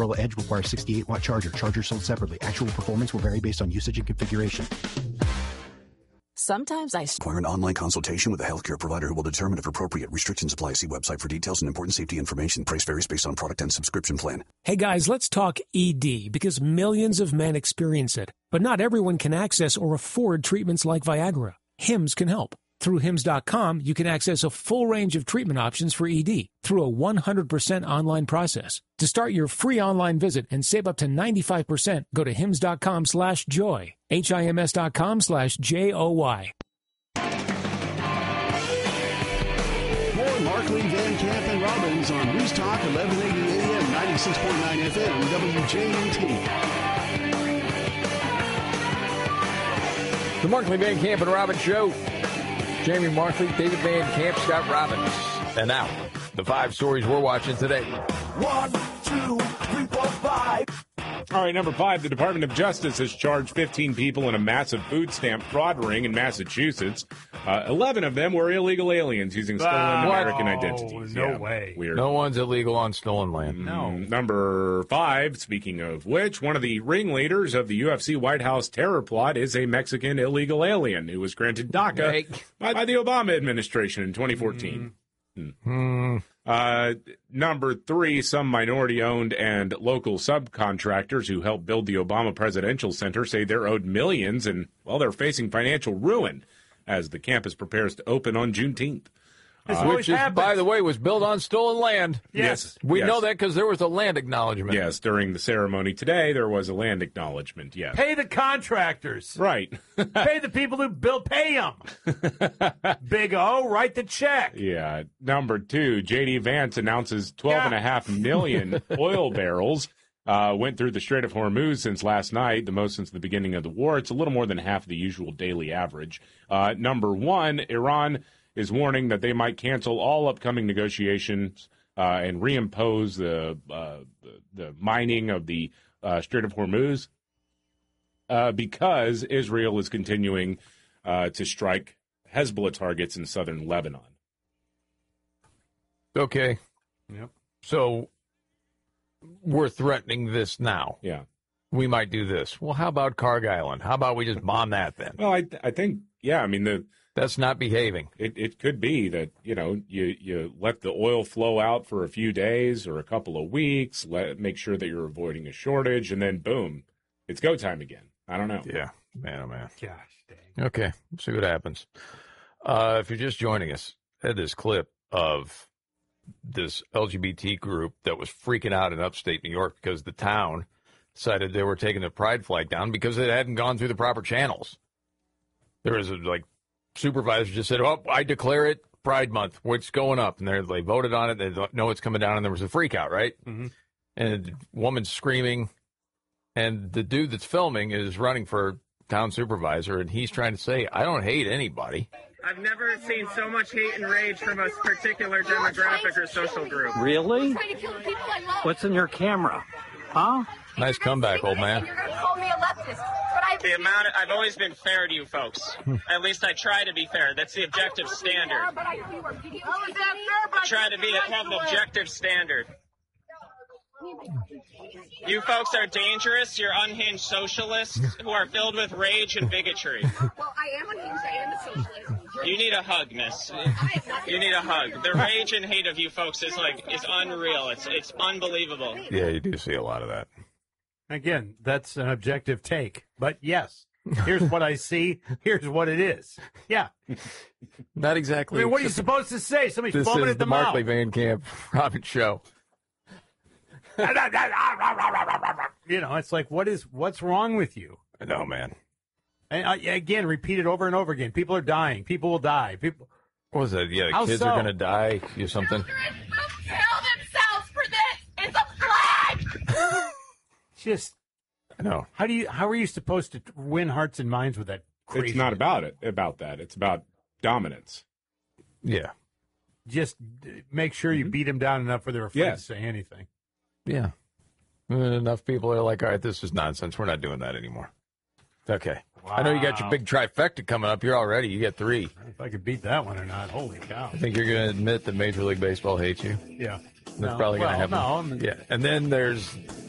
Motorola Edge requires 68-watt charger. Charger sold separately. Actual performance will vary based on usage and configuration. Sometimes I require an online consultation with a healthcare provider who will determine if appropriate. Restrictions apply. See website for details and important safety information. Price varies based on product and subscription plan. Hey guys, let's talk ED because millions of men experience it, but not everyone can access or afford treatments like Viagra. Hims can help. Through Hims.com, you can access a full range of treatment options for ED through a 100% online process. To start your free online visit and save up to 95%, go to Hims.com/joy. HIMS.com/JOY. More Markley, Van Camp, and Robbins on News Talk 1180 AM, 96.9 FM, WJUT. The Markley, Van Camp, and Robbins Show. Jamie Markley, David Van Camp, Scott Robbins. And now, the 5 stories we're watching today. 1, 2, 3, 4, 5. All right, number 5, the Department of Justice has charged 15 people in a massive food stamp fraud ring in Massachusetts. 11 of them were illegal aliens using stolen American identities. No way. Weird. No one's illegal on stolen land. No. Number 5, speaking of which, one of the ringleaders of the UFC White House terror plot is a Mexican illegal alien who was granted DACA by the Obama administration in 2014. Number 3, some minority-owned and local subcontractors who helped build the Obama Presidential Center say they're owed millions and, well, they're facing financial ruin as the campus prepares to open on Juneteenth. Which, by the way, was built on stolen land. Yes. We know that because there was a land acknowledgement. Yes, during the ceremony today, there was a land acknowledgement, yes. Pay the contractors. Right. Pay the people who built, pay them. Big O, write the check. Yeah. Number 2, J.D. Vance announces 12.5 million oil barrels went through the Strait of Hormuz since last night, the most since the beginning of the war. It's a little more than half the usual daily average. Number 1, Iran is warning that they might cancel all upcoming negotiations and reimpose the mining of the Strait of Hormuz because Israel is continuing to strike Hezbollah targets in southern Lebanon. Okay. Yep. So we're threatening this now. Yeah. We might do this. Well, how about Karg Island? How about we just bomb that then? Well, I think, yeah, I mean, that's not behaving. It could be that, you let the oil flow out for a few days or a couple of weeks, make sure that you're avoiding a shortage, and then boom, it's go time again. I don't know. Yeah. Man, oh man. Gosh dang. Okay, we'll see what happens. If you're just joining us, I had this clip of this LGBT group that was freaking out in upstate New York because the town decided they were taking the pride flag down because it hadn't gone through the proper channels. There was supervisor just said, "Oh, I declare it Pride Month. What's going up?" And they voted on it. They know it's coming down, and there was a freak out, right? Mm-hmm. And the woman's screaming, and the dude that's filming is running for town supervisor, and he's trying to say, "I don't hate anybody." I've never seen so much hate and rage from a particular demographic or social group. Really? What's in your camera? Huh? Nice comeback, old man. You're going to call me a leftist. I've always been fair to you folks. At least I try to be fair. That's the objective standard. I try to have an objective standard. You folks are dangerous. You're unhinged socialists who are filled with rage and bigotry. Well, I am unhinged. I am a socialist. You need a hug, miss. You need a hug. The rage and hate of you folks is unreal. It's unbelievable. Yeah, you do see a lot of that. Again, that's an objective take. But yes, here's what I see. Here's what it is. Yeah. Not exactly. I mean, what are you supposed to say? Somebody's foaming at the mouth. mouth. This is the Markley Van Camp Robbins Show. It's like, what's wrong with you? I know, man. And again, repeat it over and over again. People are dying. People will die. What was that? Yeah, How kids so? are going to die. Do something. Children will kill themselves for this. It's a flag. Just, I know. How are you supposed to win hearts and minds with that crazy? It's not about that. It's about dominance. Yeah. Just make sure you beat them down enough where they're afraid to say anything. Yeah. Enough people are like, all right, this is nonsense. We're not doing that anymore. Okay. Wow. I know you got your big trifecta coming up here already. You get 3. If I could beat that one or not, holy cow. I think you're going to admit that Major League Baseball hates you. Yeah. That's probably going to happen. No. Yeah. And then there's